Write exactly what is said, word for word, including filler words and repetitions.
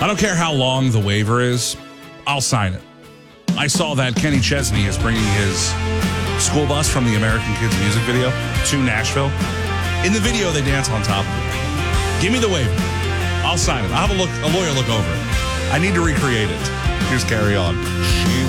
I don't care how long the waiver is. I'll sign it. I saw that Kenny Chesney is bringing his school bus from the American Kids music video to Nashville. In the video, they dance on top of it. Give me the waiver. I'll sign it. I'll have a look, a lawyer look over it. I need to recreate it. Here's Carry On.